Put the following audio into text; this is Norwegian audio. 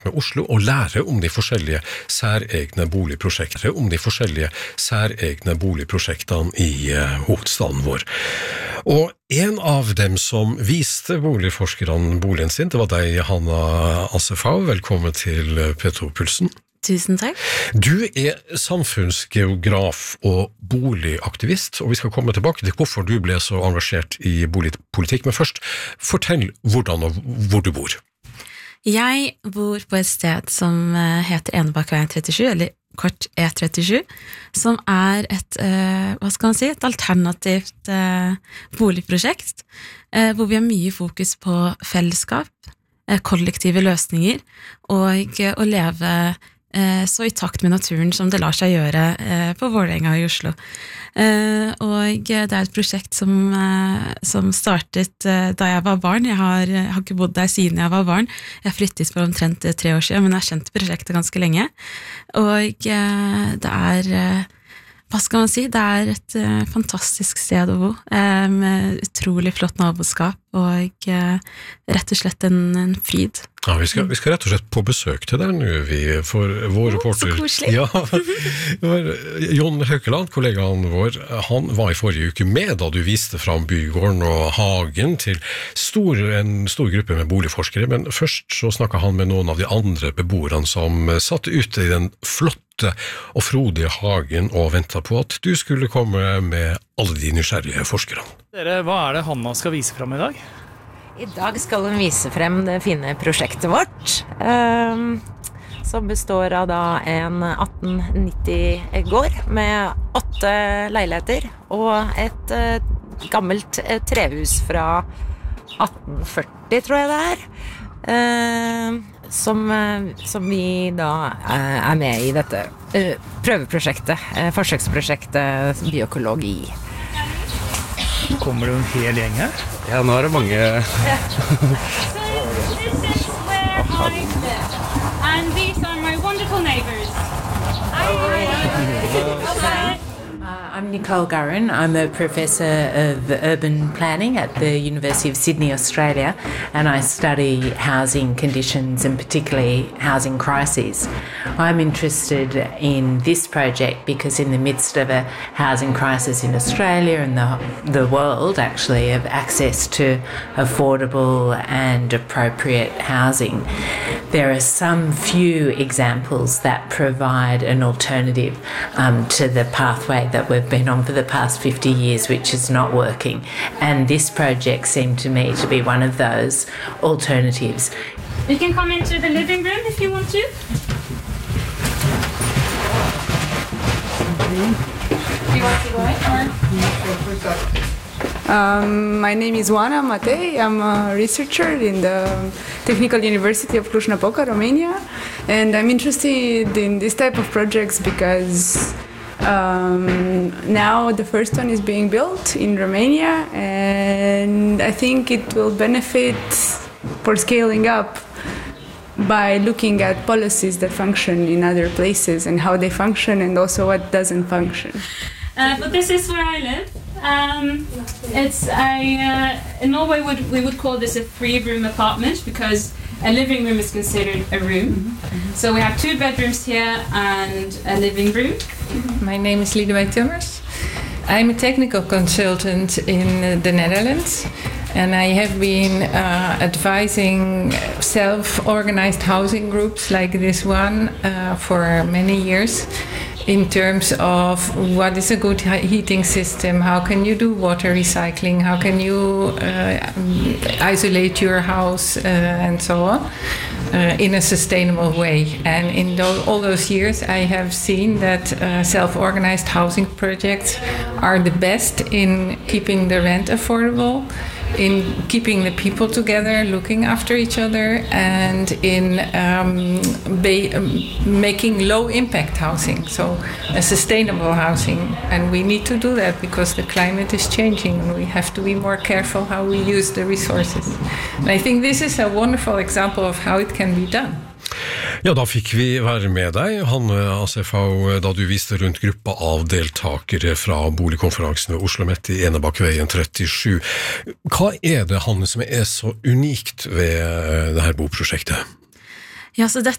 med Oslo og lære om de forskjellige særegne boligprosjektene i hovedstaden vår. Og en av dem som viste boligforskerne boligen sin, det var deg, Hanna Assefau. Velkommen til P2-pulsen. Tusen takk. Du samfunnsgeograf og boligaktivist, og vi skal komme tilbake til hvorfor du ble så engasjert i boligpolitikk, men først, fortell hvordan og hvor du bor. Jeg bor på et sted som heter Enebakkeveien 37, eller kort E37, som et, et alternativt boligprosjekt, hvor vi har mye fokus på fellesskap, kollektive løsninger, og å leve så i takt med naturen som det lar seg gjøre på Vålerenga i Oslo. Og det et prosjekt som startet da jeg var barn. Jeg har ikke bodd der siden jeg var barn. Jeg flyttet for omtrent 3 år siden, men jeg har kjent prosjektet ganske lenge. Og det hva skal man si? Det et fantastisk sted å bo, med utrolig flott naboskap, og rett og slett en fryd. Ja, vi skal rett og slett på besøk til der nå, for vår reporter. Så koselig. Ja, Jon Haukeland, kollegaen vår, han var i forrige uke med da du viste fram bygården og hagen til en stor gruppe med boligforskere, men først så snakket han med noen av de andre beboerne som satt ute i den flotte og frodige hagen og ventet på at du skulle komme med alle de nysgjerrige forskerne. Dere, hva det Hanna skal vise frem i dag? I dag skal hun vise frem det fine prosjektet vårt, som består av da en 1890-gård med 8 leiligheter og et gammelt trehus fra 1840, tror jeg det som vi da med i dette prøveprosjektet, forsøksprosjektet biokologi. Kommer det en hel gjeng her? Ja, nå det mange. This is where I live, and these are my wonderful neighbors. I'm Nicole Gurran. I'm a professor of urban planning at the University of Sydney, Australia, and I study housing conditions and particularly housing crises. I'm interested in this project because in the midst of a housing crisis in Australia and the world actually of access to affordable and appropriate housing, there are some few examples that provide an alternative to the pathway that we've been on for the past 50 years, which is not working. And this project seemed to me to be one of those alternatives. You can come into the living room if you want to. Do you want to go in? My name is Oana Matei. I'm a researcher in the Technical University of Cluj-Napoca, Romania, and I'm interested in this type of projects because now the first one is being built in Romania, and I think it will benefit for scaling up by looking at policies that function in other places and how they function and also what doesn't function. But this is where I live. In Norway we would call this a 3-room apartment because a living room is considered a room. So we have 2 bedrooms here and a living room. My name is Liedewijk Tummers. I'm a technical consultant in the Netherlands, and I have been advising self-organized housing groups like this one for many years in terms of what is a good heating system, how can you do water recycling, how can you isolate your house and so on in a sustainable way. And in all those years I have seen that self-organized housing projects are the best in keeping the rent affordable, in keeping the people together, looking after each other, and in making low-impact housing, so a sustainable housing. And we need to do that because the climate is changing and we have to be more careful how we use the resources. And I think this is a wonderful example of how it can be done. Ja, da fikk vi være med deg, Hanne Assefau, da du viste rundt gruppa av deltakere fra boligkonferansen ved Oslo Met i Enebakkeveien 37. Hva det, Hanne, som så unikt ved dette boprosjektet? Ja, så det